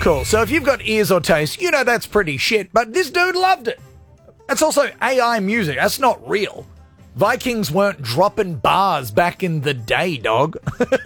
cool. So if you've got ears or taste, you know that's pretty shit, but this dude loved it. That's also AI music. That's not real. Vikings weren't dropping bars back in the day, dog.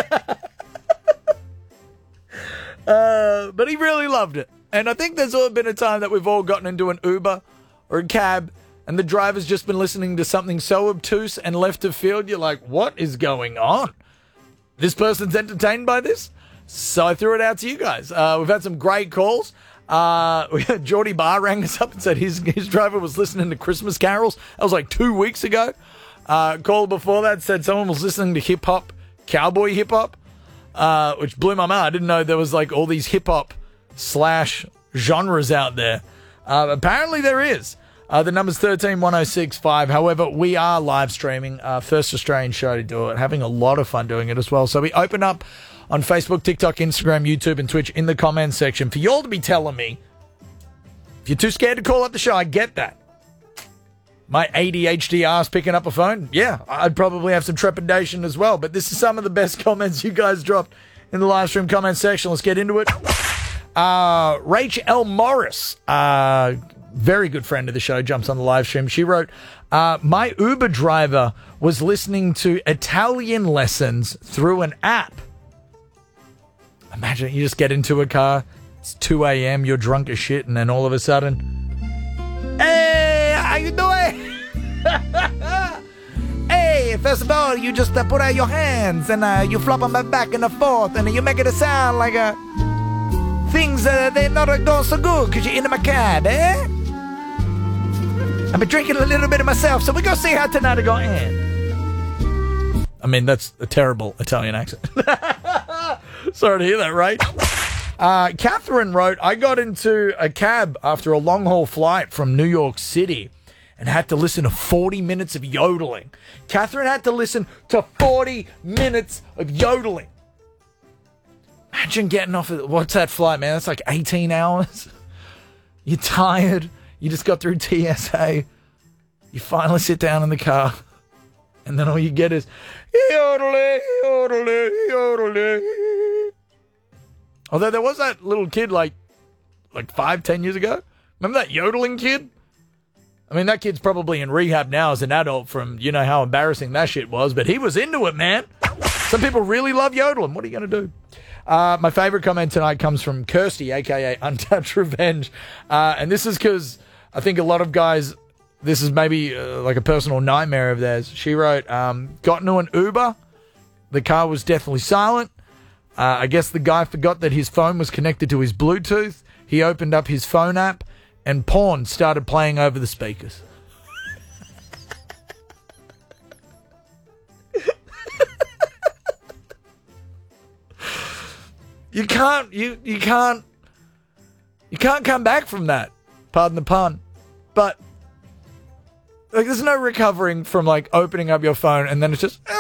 But he really loved it. And I think there's been a time that we've all gotten into an Uber or a cab and the driver's just been listening to something so obtuse and left of field, you're like, what is going on? This person's entertained by this? So I threw it out to you guys. We've had some great calls. Geordie Barr rang us up and said his driver was listening to Christmas carols. That was like 2 weeks ago. Call before that said someone was listening to hip-hop, cowboy hip-hop, which blew my mind. I didn't know there was like all these hip-hop / genres out there. Apparently there is. The number's 131065. However, we are live streaming. First Australian show to do it. Having a lot of fun doing it as well. So we open up on Facebook, TikTok, Instagram, YouTube, and Twitch in the comments section for you all to be telling me. If you're too scared to call up the show, I get that. My ADHD ass picking up a phone? Yeah, I'd probably have some trepidation as well. But this is some of the best comments you guys dropped in the live stream comment section. Let's get into it. Rach L. Morris, very good friend of the show, jumps on the live stream. She wrote, my Uber driver was listening to Italian lessons through an app. Imagine you just get into a car, it's 2 a.m., you're drunk as shit, and then all of a sudden, hey, how you doing? Hey, first of all, you just put out your hands, and you flop them back and forth, and you make it sound like things, they're not going so good, because you're in my cab, eh? I've been drinking a little bit of myself, so we're going to see how tonight is going to end. I mean, that's a terrible Italian accent. Sorry to hear that, right? Catherine wrote, I got into a cab after a long-haul flight from New York City and had to listen to 40 minutes of yodeling. Catherine had to listen to 40 minutes of yodeling. Imagine getting off of, what's that flight, man? That's like 18 hours. You're tired. You just got through TSA. You finally sit down in the car. And then all you get is, yodeling, yodeling, yodeling. Although there was that little kid like 5-10 years ago. Remember that yodeling kid? I mean, that kid's probably in rehab now as an adult from, you know, how embarrassing that shit was. But he was into it, man. Some people really love yodeling. What are you going to do? My favorite comment tonight comes from Kirsty, a.k.a. Untouched Revenge. And this is because I think a lot of guys, this is maybe like a personal nightmare of theirs. She wrote, got into an Uber. The car was deathly silent. I guess the guy forgot that his phone was connected to his Bluetooth. He opened up his phone app and porn started playing over the speakers. You can't come back from that. Pardon the pun. But like, there's no recovering from like opening up your phone and then it's just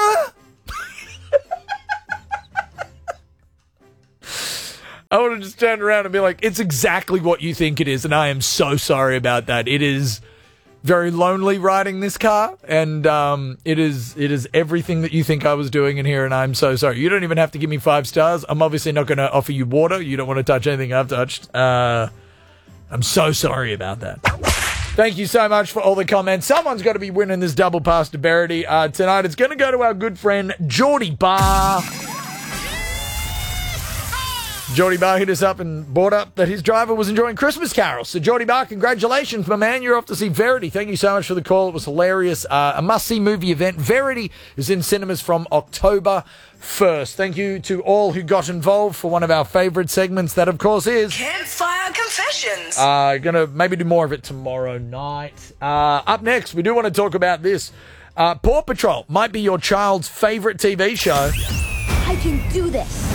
I would have just turned around and be like, it's exactly what you think it is, and I am so sorry about that. It is very lonely riding this car, and it is everything that you think I was doing in here, and I'm so sorry. You don't even have to give me 5 stars. I'm obviously not going to offer you water. You don't want to touch anything I've touched. I'm so sorry about that. Thank you so much for all the comments. Someone's got to be winning this double pass to Verity tonight. It's going to go to our good friend Geordie Barr. Geordie Barr hit us up and brought up that his driver was enjoying Christmas carols. So, Geordie Barr, congratulations, my man. You're off to see Verity. Thank you so much for the call. It was hilarious. A must-see movie event. Verity is in cinemas from October 1st. Thank you to all who got involved for one of our favourite segments. That, of course, is Campfire Confessions. Gonna maybe do more of it tomorrow night. Up next, we do want to talk about this. Paw Patrol might be your child's favourite TV show. I can do this.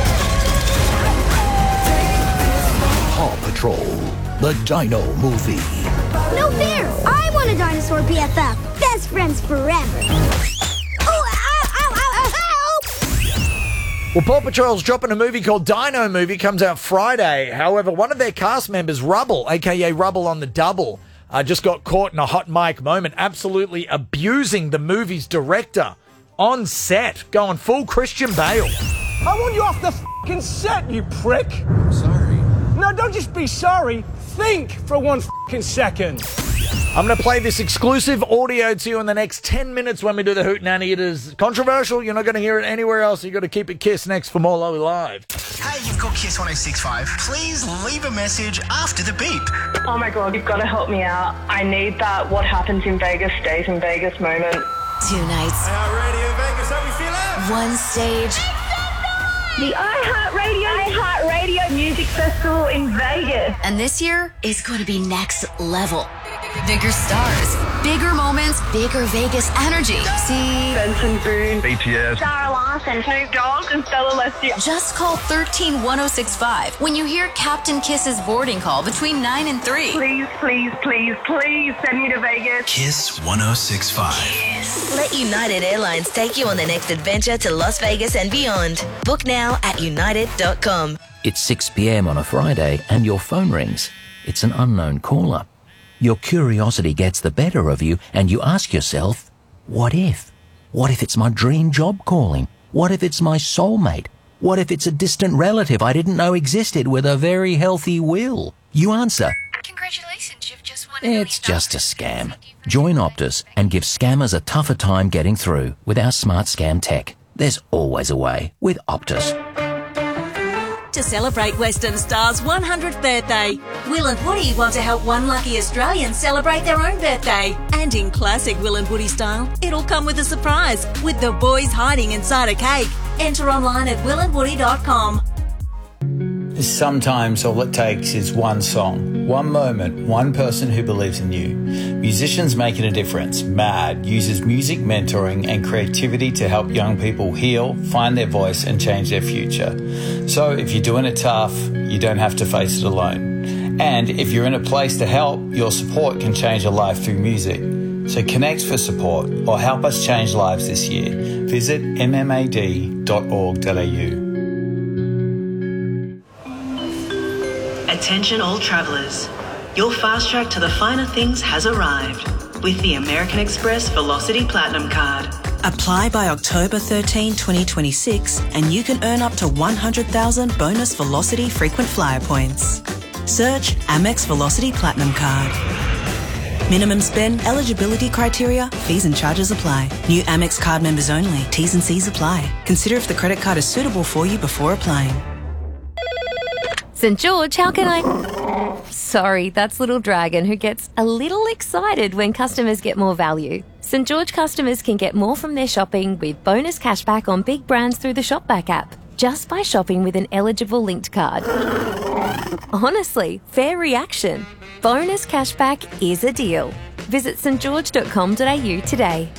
Paw Patrol, the Dino Movie. No fair! I want a dinosaur BFF. Best friends forever. Oh, ow, ow, ow, ow, Well, Paw Patrol's dropping a movie called Dino Movie. Comes out Friday. However, one of their cast members, Rubble, a.k.a. Rubble on the Double, just got caught in a hot mic moment, absolutely abusing the movie's director on set, going full Christian Bale. I want you off the f***ing set, you prick! Sorry. No, don't just be sorry. Think for 1 fucking second. I'm going to play this exclusive audio to you in the next 10 minutes when we do the Hootenanny. It is controversial. You're not going to hear it anywhere else. You've got to keep it Kiss next for more Lowy Live. Hey, you've got Kiss 106.5. Please leave a message after the beep. Oh my God, you've got to help me out. I need that what happens in Vegas stays in Vegas moment. 2 nights. Radio Vegas, how we feeling? 1 stage. The iHeartRadio Music Festival in Vegas. And this year is going to be next level. Bigger stars, bigger moments, bigger Vegas energy. See Benson Boone, BTS, Sarah Larson, Snoop Dogg, and Stella Leslie. Just call 131065 when you hear Captain Kiss's boarding call between 9 and 3. Please, please, please, please send me to Vegas. Kiss 106.5. Let United Airlines take you on the next adventure to Las Vegas and beyond. Book now at united.com. It's 6 p.m. on a Friday and your phone rings. It's an unknown caller. Your curiosity gets the better of you and you ask yourself, what if? What if it's my dream job calling? What if it's my soulmate? What if it's a distant relative I didn't know existed with a very healthy will? You answer, Congratulations, you've just won it's just a scam. Join Optus and give scammers a tougher time getting through with our smart scam tech. There's always a way with Optus. To celebrate Western Star's 100th birthday, Will and Woody want to help one lucky Australian celebrate their own birthday. And in classic Will and Woody style, it'll come with a surprise, with the boys hiding inside a cake. Enter online at willandwoody.com. Sometimes all it takes is one song, one moment, one person who believes in you. Musicians Making a Difference, MAD, uses music mentoring and creativity to help young people heal, find their voice and change their future. So if you're doing it tough, you don't have to face it alone. And if you're in a place to help, your support can change a life through music. So connect for support or help us change lives this year. Visit mmad.org.au. Attention all travellers. Your fast track to the finer things has arrived with the American Express Velocity Platinum Card. Apply by October 13, 2026 and you can earn up to 100,000 bonus Velocity frequent flyer points. Search Amex Velocity Platinum Card. Minimum spend, eligibility criteria, fees and charges apply. New Amex card members only. T's and C's apply. Consider if the credit card is suitable for you before applying. St. George, how can I... Sorry, that's Little Dragon, who gets a little excited when customers get more value. St. George customers can get more from their shopping with bonus cashback on big brands through the Shopback app, just by shopping with an eligible linked card. Honestly, fair reaction. Bonus cashback is a deal. Visit stgeorge.com.au today.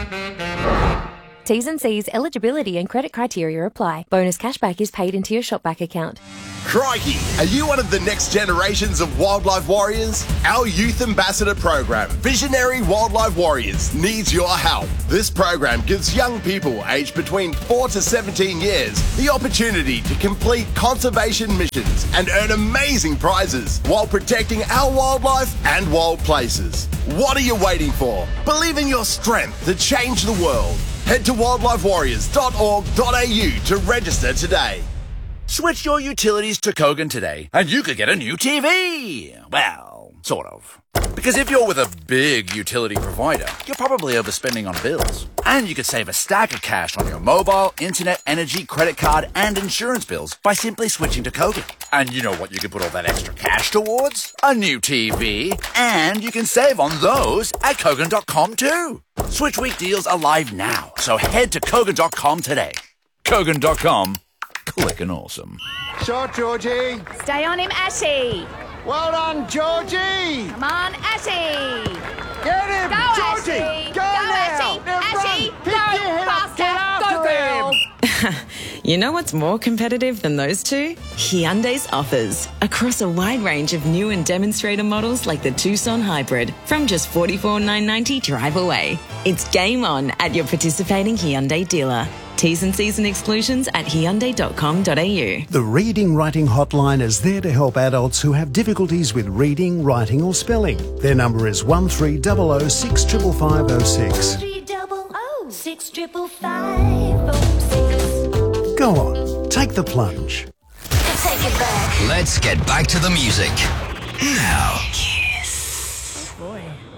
T's and C's, eligibility and credit criteria apply. Bonus cashback is paid into your Shopback account. Crikey, are you one of the next generations of wildlife warriors? Our youth ambassador program, Visionary Wildlife Warriors, needs your help. This program gives young people aged between 4 to 17 years the opportunity to complete conservation missions and earn amazing prizes while protecting our wildlife and wild places. What are you waiting for? Believe in your strength to change the world. Head to wildlifewarriors.org.au to register today. Switch your utilities to Kogan today, and you could get a new TV. Well, sort of. Because if you're with a big utility provider, you're probably overspending on bills. And you could save a stack of cash on your mobile, internet, energy, credit card, and insurance bills by simply switching to Kogan. And you know what you can put all that extra cash towards? A new TV. And you can save on those at Kogan.com too. Switch week deals are live now, so head to Kogan.com today. Kogan.com. Clickin' awesome. Shot, Georgie. Stay on him, Ashy. Well done, Georgie. Come on, Ashy. Get him, Go, Georgie. Ashy. Go now. Ashy. Pick your head up. Get after Go, girl. You know what's more competitive than those two? Hyundai's offers. Across a wide range of new and demonstrator models like the Tucson Hybrid. From just $44,990 drive away. It's game on at your participating Hyundai dealer. T's and C's and exclusions at hyundai.com.au. The Reading Writing Hotline is there to help adults who have difficulties with reading, writing or spelling. Their number is 1300 65506. 300 65506. Go on, take the plunge. Take it back. Let's get back to the music. Now. Boy.